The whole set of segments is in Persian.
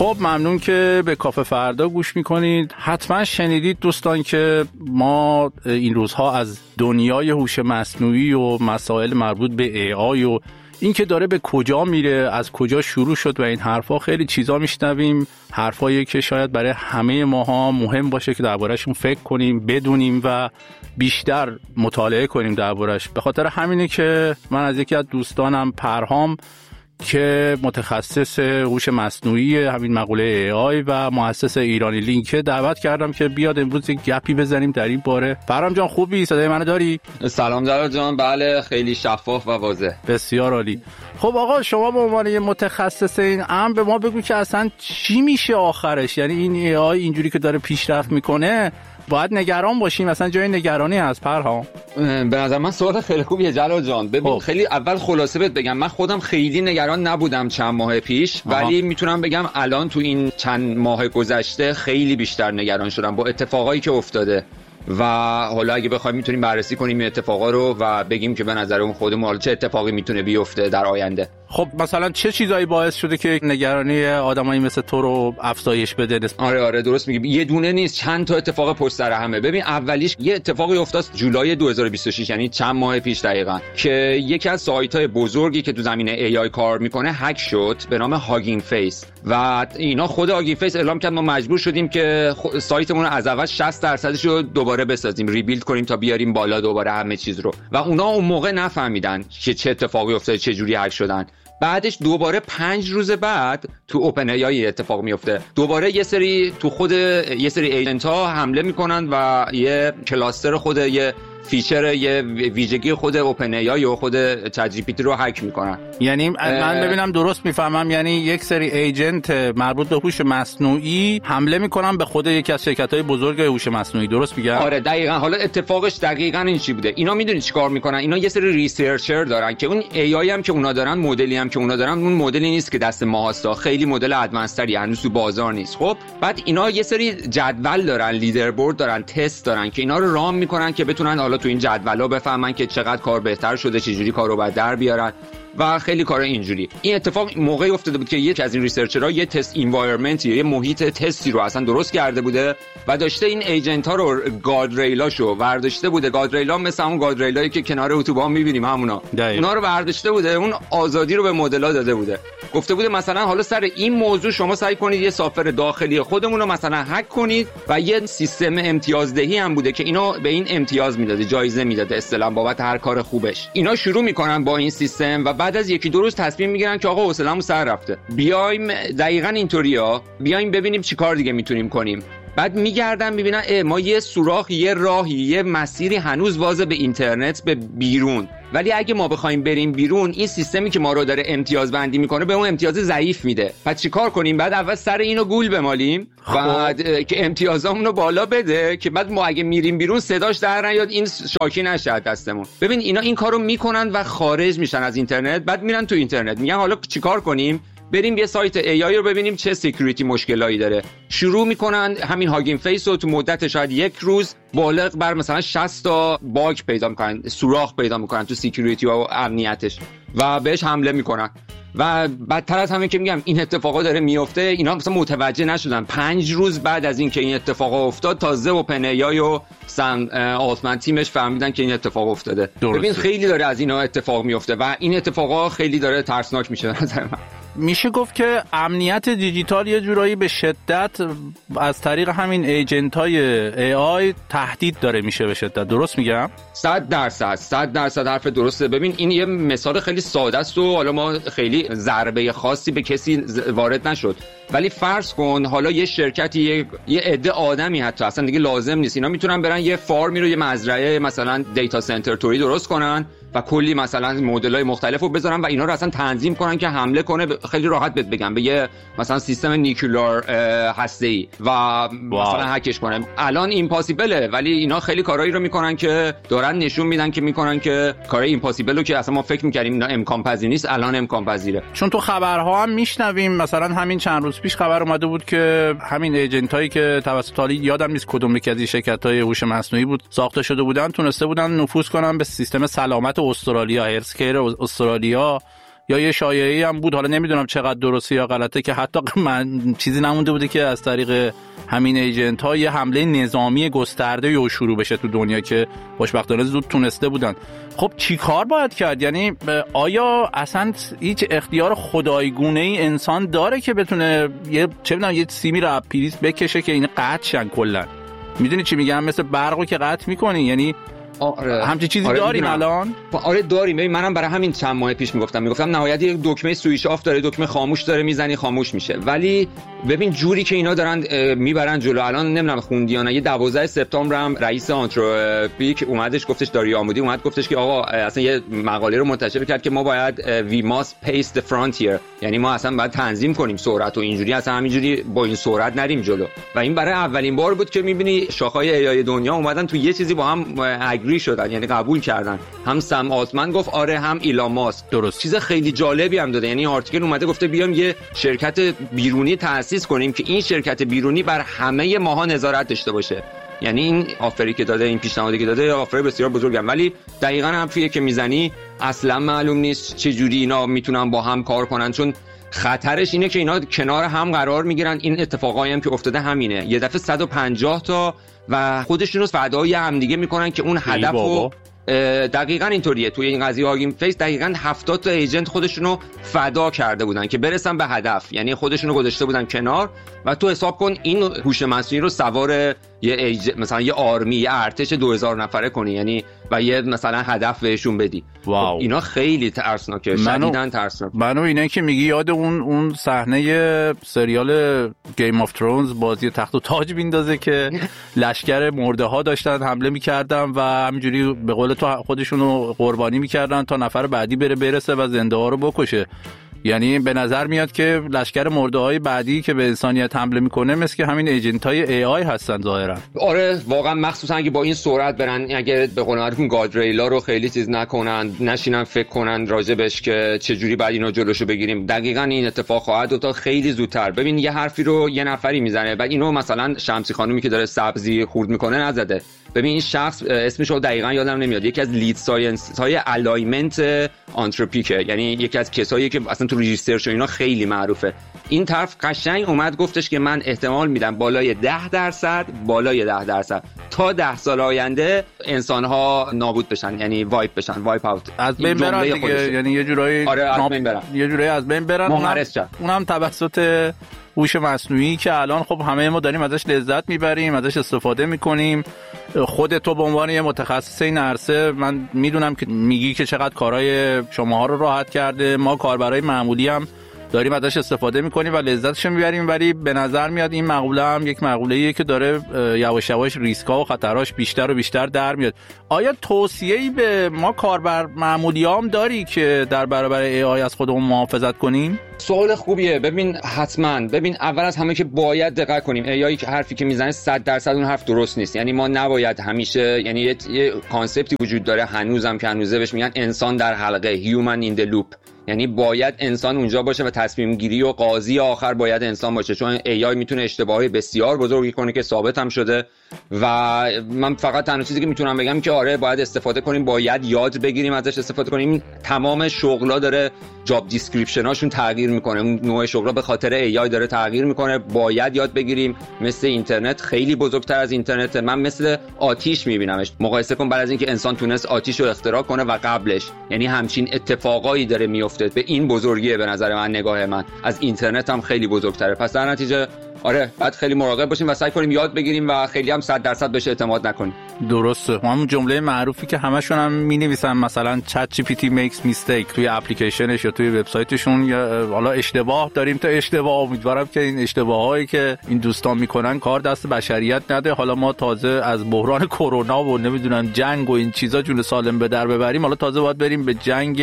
خب ممنون که به کافه فردا گوش میکنید. حتما شنیدید دوستان که ما این روزها از دنیای هوش مصنوعی و مسائل مربوط به AI و این که داره به کجا میره، از کجا شروع شد و این حرفا خیلی چیزا میشنویم، حرفایی که شاید برای همه ماها مهم باشه که درباره‌شون فکر کنیم، بدونیم و بیشتر مطالعه کنیم درباره‌اش. به خاطر همینه که من از یکی از دوستانم پرهام که متخصص هوش مصنوعی همین مقوله AI و مؤسس ایرانی لینک دعوت کردم که بیاد امروز یک گپی بزنیم در این باره. پرهام جان خوبی؟ صدای منو داری؟ سلام جلال جان. بله خیلی شفاف و واضح. بسیار عالی. خب آقا شما به عنوان یه متخصص این امر به ما بگو که اصلا چی میشه آخرش؟ یعنی این AI اینجوری که داره پیشرفت میکنه باید نگران باشیم؟ مثلا جای نگرانی هست پرهام؟ به نظر من سوال خیلی خوبیه جلال جان. ببین خیلی اول خلاصه بهت بگم، من خودم خیلی نگران نبودم چند ماه پیش، ولی میتونم بگم الان تو این چند ماه گذشته خیلی بیشتر نگران شدم با اتفاقایی که افتاده و حالا اگه بخوایم میتونیم بررسی کنیم این اتفاقا رو و بگیم که به نظر اون خودمون حالا چه اتفاقی میتونه بیفته در آینده. خب مثلا چه چیزایی باعث شده که نگرانی آدمایی مثل تو رو افزایش بده؟ آره درست میگی، یه دونه نیست، چند تا اتفاق پشت سر همه. ببین اولیش یه اتفاقی افتاد جولای 2026، یعنی چند ماه پیش دقیقاً، که یکی از سایت‌های بزرگی که تو زمینه AI کار میکنه هک شد به نام هاگینگ فیس و اینا خود هاگینگ فیس اعلام کرد ما مجبور شدیم که سایتمون رو از اول 60% رو دوباره بسازیم، ریبیلد کنیم تا بیاریم بالا دوباره همه چیز رو. و اونا اون موقع نفهمیدن که چه اتفاقی افتاده، چه جوری هک شدن. بعدش دوباره 5 روز بعد تو اوپن AI اتفاق میفته، دوباره یه سری ایجنت ها حمله میکنن و یه کلاستر خود یه فیچر یه ویژگی خود اوپن ای و خود چت جی پی تی رو هک میکنن. یعنی من ببینم درست میفهمم، یعنی یک سری ایجنت مربوط به هوش مصنوعی حمله میکنن به خود یکی از شرکت‌های بزرگ هوش مصنوعی، درست میگم؟ آره دقیقاً. حالا اتفاقش دقیقاً این چی بوده؟ اینا میدونید چیکار میکنن؟ اینا یه سری ریسرچر دارن که اون ای آی هم که اونا دارن، مدلی هم که اونا دارن، اون مدلی نیست که دست ما هست، خیلی مدل ادوانس تری هنوز تو بازار نیست. خب بعد اینا یه سری جدول دارن، لیدربورد دارن، تست دارن که اینا رو رام میکنن که بتونن تو این جدولا بفهمن که چقدر کار بهتر شده، چجوری کارو بعد در بیارن و خیلی کار اینجوری. این اتفاق موقعی افتاده بود که یکی از این ریسرچرها یه تست انوایرنمنت، یه محیط تستی رو اصلا درست کرده بوده و داشته این ایجنت ها رو گاردریلاشو برداشته بوده. گاردریلا مثل اون گاردریلایی که کنار اتوبان می‌بینیم همونا، اونا رو برداشته بوده، اون آزادی رو به مدل‌ها داده بوده. گفته بوده مثلا حالا سر این موضوع شما سعی کنید یه سافر داخلی خودمون رو مثلا هک کنید و یه سیستم امتیازدهی هم بوده که اینو به این امتیاز میداده، جایزه میداده اصطلاحاً بابت هر کار خوبش. اینا شروع میکنن با این سیستم و بعد از یکی دو روز تصمیم میگیرن که آقا حوصله‌مون سر رفته، بیایم دقیقاً اینطوریا، بیایم ببینیم چی کار دیگه میتونیم کنیم. بعد میگردن میبینن ما یه سوراخ، یه راهی، یه مسیری هنوز واضح به اینترنت، به بیرون، ولی اگه ما بخوایم بریم بیرون این سیستمی که ما رو داره امتیاز بندی میکنه به اون امتیاز ضعیف میده. پس چیکار کنیم؟ بعد اول سر اینو گول بمالیم بعد که امتیازامون رو بالا بده که بعد ما اگه میریم بیرون صداش در نیاد، این شاکی نشه دستمون. ببین اینا این کارو میکنن و خارج میشن از اینترنت، بعد میرن تو اینترنت میگن حالا چیکار کنیم؟ بریم یه سایت AI رو ببینیم چه سکیوریتی مشکلایی داره. شروع میکنن همین هاگینگ فیس رو تو مدت شاید یک روز بالغ بر مثلا 60 تا باگ پیدا میکنن، سوراخ پیدا میکنن تو سکیوریتی و امنیتش و بهش حمله میکنن. و بدتر از همه که میگم این اتفاقا داره میفته، اینا مثلا متوجه نشدن. 5 روز بعد از اینکه این اتفاقا افتاد تازه اوپن ای و سم آلتمن تیمش فهمیدن که این اتفاق افتاده. ببین خیلی داره از اینا اتفاق میفته و این اتفاقا خیلی داره ترسناک میشه به نظر من. میشه گفت که امنیت دیجیتال یه جورایی به شدت از طریق همین ایجنت های AI تهدید داره میشه به شدت، درست میگم؟ 100% حرف درسته. ببین این یه مثال خیلی ساده است و حالا ما خیلی ضربه خاصی به کسی وارد نشد، ولی فرض کن حالا یه شرکتی، یه عده آدمی حتی اصلا دیگه لازم نیست، اینا میتونن برن یه فارمی رو، یه مزرعه مثلا دیتا سنتر توری درست کنن و کلی مثلا مدل‌های مختلفو بذارن و اینا رو اصلا تنظیم کنن که حمله کنه خیلی راحت بهت بگم به یه مثلا سیستم نیوکلئار هسته‌ای و مثلا هکش کنه. الان ایمپاسیبله، ولی اینا خیلی کارایی رو میکنن که دارن نشون میدن که میکنن که کارای ایمپاسیبل رو که اصلا ما فکر می‌کردیم اینا امکان پذیر نیست، الان امکان پذیره. چون تو خبرها هم میشنویم، مثلا همین چند روز پیش خبر اومده بود که همین ایجنتایی که توسط یادم نیست کدوم یکی از شرکت‌های هوش مصنوعی بود ساخته شده بودن، تونسته بودن نفوذ کنن به سیستم سلامت استرالیا، هلسکیر استرالیا یا یه شایعه‌ای هم بود، حالا نمیدونم چقدر درسته یا غلطه، که حتی من چیزی نمونده بوده که از طریق همین ایجنت ها یه حمله نظامی گسترده یا شروع بشه تو دنیا، که خوشبختانه زود تونسته بودن. خب چی کار باید کرد؟ یعنی آیا اصلا هیچ اختیار خدایگونه ای انسان داره که بتونه یه چه میدونم یه سیمی رو پریز بکشه که این قطع شن کلا؟ میدونی چی میگم؟ مثل برقو که قطع میکنی، یعنی همچین چیزی داریم الان؟ آره داریم. ببین منم برای همین چند ماه پیش میگفتم نهایت یک دکمه سوئیچ آف داره، دکمه خاموش داره، میزنی خاموش میشه. ولی ببین جوری که اینا دارن میبرن جلو، الان نمیدونم خوندی یا نه، یه 12 سپتامبر هم رئیس آنتروپیک اومدش گفتش، داری آمودی اومد گفتش که آقا اصلا یه مقاله رو منتشر کرد که ما باید we must pace the frontier، یعنی ما اصلا باید تنظیم کنیم سرعت و اینجوری اصلا همینجوری با این سرعت نریم جلو. و این برای اولین بار بود که میبینی شاخهای ایای دنیا اومدن تو یه چیزی با هم اگری شدن، یعنی قبول کردن. هم سم آلتمن گفت آره، هم ایلان ماسک. درست. چیز خیلی جالبی هم داده، یعنی آرتیکل اومده گفته بیام یه شرکت بیرونی تأسیس کنیم که این شرکت بیرونی بر همه ماها نظارت داشته باشه. یعنی این آفری که داده، این پیشنهادی که داده آفر بسیار بزرگه، ولی دقیقاً حرفیه که میزنی اصلا معلوم نیست چه جوری اینا میتونن با هم کار کنن، چون خطرش اینه که اینا کنار هم قرار میگیرن. این اتفاقایی هم که افتاده همینه، یه دفعه 150 تا و خودشون رو فدای هم دیگه میکنن که اون هدفو دقیقاً اینطوریه. توی این قضیه هاگین فیس دقیقاً 70 تا ایجنت خودشونو فدا کرده بودن که برسن به هدف، یعنی خودشونو گذاشته بودن کنار. و تو حساب کن این هوش مصنوعی رو سوار یه مثلا یه آرمی، یه ارتش 2000 نفره کنی، یعنی و یه مثلا هدف بهشون بدی. واو. اینا خیلی ترسناکه، شدیداً ترسناک. منو اینا که میگی یاد اون صحنه سریال گیم آف ترونز، بازی تخت و تاج میندازه که لشکر مرده ها داشتن حمله میکردن و همینجوری به قول تو خودشونو قربانی میکردن تا نفر بعدی برسه و زنده ها رو بکشه. یعنی به نظر میاد که لشکر مرده‌های بعدی که به انسانیت حمله میکنه مثل که همین ایجنت‌های AI هستن ظاهرا. آره واقعا، مخصوصا اگه با این سرعت برن، اگه به قول معروف گادریلا رو خیلی چیز نکنن، نشینن فکر کنن راجبش که چه جوری بعد اینو جلوشو بگیریم، دقیقاً این اتفاق خواهد افتاد خیلی زودتر. ببین یه حرفی رو یه نفری میزنه، بعد اینو مثلا شمسی خانومی که داره سبزی خورد میکنه نزده. ببین این شخص اسمش رو دقیقاً یادم نمیاد، یکی از لید ساینس های الاینمنت آنتروپیکه، یعنی یکی از کسایی که اصلا تو ریسرچ و اینا خیلی معروفه. این طرف قشنگ اومد گفتش که من احتمال میدم بالای 10% تا 10 سال آینده انسان ها نابود بشن، یعنی وایپ بشن، وایپ اوت، از بین برن دیگه. یعنی یه جورایی آره از بین برن، یه جورایی از بین برن. اونم توسط هوش مصنوعی که الان خب همه ما داریم ازش لذت میبریم، ازش استفاده میکنیم. خودت تو به عنوان یه متخصص این عرصه، من میدونم که میگی که چقدر کارهای شماها رو راحت کرده. ما کاربرای معمولی هم داریم ازش استفاده میکنیم و لذتش میبریم، ولی به نظر میاد این مقوله هم یک مقوله‌ایه که داره یواش یواش ریسک‌ها و خطرهاش بیشتر و بیشتر در میاد. آیا توصیه‌ای به ما کاربر معمولیام داری که در برابر AI از خودمون محافظت کنیم؟ سوال خوبیه. ببین حتما، ببین اول از همه که باید دقت کنیم. AI که حرفی که میزنه 100% اون حرف درست نیست. یعنی ما نباید همیشه، یعنی یه کانسپتی وجود داره هنوزم که هنوزه بهش میگن انسان در حلقه، human in the loop. یعنی باید انسان اونجا باشه و تصمیم گیری و قاضی آخر باید انسان باشه، چون AI میتونه اشتباهی بسیار بزرگی کنه که ثابت هم شده. و من فقط تنها چیزی که میتونم بگم که آره باید استفاده کنیم، باید یاد بگیریم ازش استفاده کنیم. تمام شغلا داره جاب دیسکریپشناشون تغییر میکنه، اون نوع شغلا به خاطر AI داره تغییر میکنه. باید یاد بگیریم. مثل اینترنت خیلی بزرگتر از اینترنت. من مثل آتیش میبینمش. مقایسه کن بعد از اینکه انسان تونست آتیش رو اختراع کنه و قبلش، یعنی همچین اتفاقایی داره میفته. به این بزرگیه به نظر من، نگاه من از اینترنت هم خیلی بزرگتره. پس در نتیجه آره باید خیلی مراقب باشیم و سعی کنیم یاد بگیریم و خیلی هم 100% بهش اعتماد نکنیم. درسته. همون جمله معروفی که همشون هم می‌نویسن، مثلا ChatGPT makes mistake توی اپلیکیشنش یا توی وبسایتشون، یا حالا اشتباه داریم تا اشتباه. امیدوارم که این اشتباهایی که این دوستان میکنن کار دست بشریت نده. حالا ما تازه از بحران کرونا و نمیدونم جنگ و این چیزا جون سالم به در ببریم، حالا تازه باید بریم به جنگ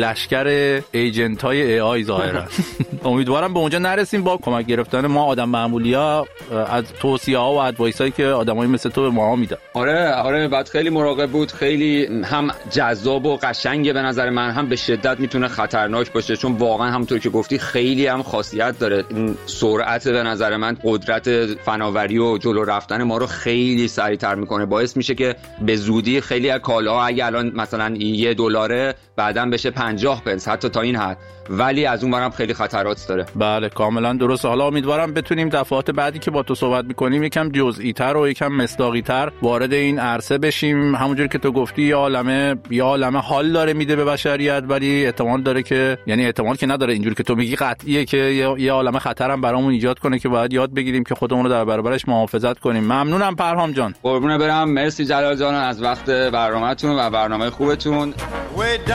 لشکر ایجنت‌های AI ظاهرا. امیدوارم به اونجا نرسیم. با کمک گرفتن ما آدم معمولیا از توصیه‌ها و ادوایسایی که آدمایی مثل تو به ما میدن. آره بعد خیلی مراقب بود. خیلی هم جذاب و قشنگه به نظر من، هم به شدت میتونه خطرناک باشه، چون واقعا همونطور که گفتی خیلی هم خاصیت داره. این سرعت به نظر من قدرت فناوری و جلو رفتن ما رو خیلی سریعتر میکنه. باعث میشه که به زودی خیلی از کالاها اگه الان مثلا $1 بعداً بشه 50 پنس، حتی تا این حد، ولی از اون برم خیلی خطرات داره. بله کاملا درست. حالا امیدوارم بتونیم دفعات بعدی که با تو صحبت میکنیم یکم جزئی تر و یکم مصداقی تر وارد این عرصه بشیم. همونجوری که تو گفتی یه عالمه حال داره میده به بشریت، ولی احتمال داره که، یعنی احتمال که نداره، اینجوری که تو میگی قطعیه که یه عالمه خطرم برامون ایجاد کنه که باید یاد بگیریم که خودمون رو در برابرش محافظت کنیم. ممنونم پرهام جان. قربون برم، مرسی جلال جان از وقت برنامه‌تون و برنامه خوبتون.